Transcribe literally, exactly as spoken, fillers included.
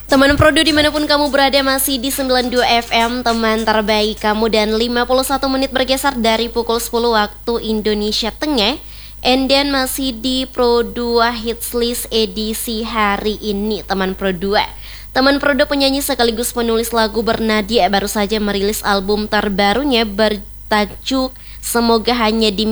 Teman Prodo dimanapun kamu berada, masih di sembilan puluh dua F M, teman terbaik kamu. Dan lima puluh satu menit bergeser dari pukul sepuluh waktu Indonesia Tengah. And then masih di Pro dua Hits List edisi hari ini, teman Pro dua. Teman Prodo, penyanyi sekaligus penulis lagu bernadia, baru saja merilis album terbarunya bertajuk Semoga Hanya Di